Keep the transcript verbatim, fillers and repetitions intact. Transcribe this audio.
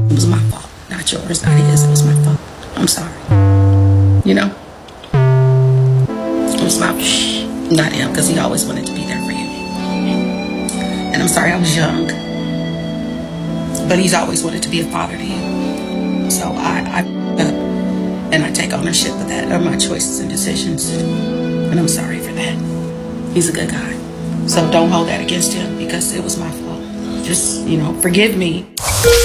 It was my fault, not yours, not his. It was my fault. I'm sorry. You know? It was my fault, not him, because he always wanted to be there for you. And I'm sorry I was young, but he's always wanted to be a father to you. So I, I uh, and I take ownership of that, of my choices and decisions. And I'm sorry for that. He's a good guy. So don't hold that against him, because it was my fault. Just, you know, forgive me.